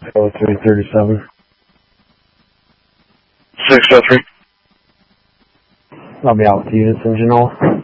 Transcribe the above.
0337. 603. I'll be out with units in Genoa.